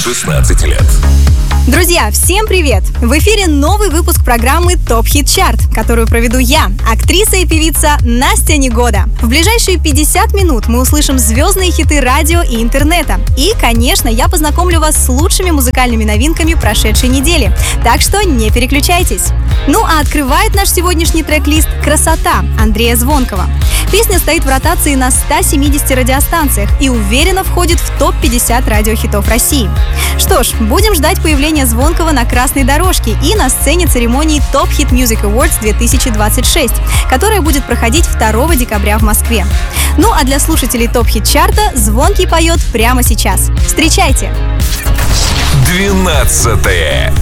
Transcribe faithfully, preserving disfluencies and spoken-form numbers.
шестнадцати лет. Друзья, всем привет! В эфире новый выпуск программы «Топ Хит Чарт», которую проведу я, актриса и певица Настя Негода. В ближайшие пятьдесят минут мы услышим звездные хиты радио и интернета. И, конечно, я познакомлю вас с лучшими музыкальными новинками прошедшей недели. Так что не переключайтесь. Ну а открывает наш сегодняшний трек-лист «Красота» Андрея Звонкова. Песня стоит в ротации на ста семидесяти радиостанциях и уверенно входит в топ пятьдесят радиохитов России. Что ж, будем ждать появления Звонкова на красной дорожке и на сцене церемонии Top Hit Music Awards две тысячи двадцать шесть, которая будет проходить второго декабря в Москве. Ну а для слушателей Топ Хит Чарта Звонкий поет прямо сейчас. Встречайте! двенадцатое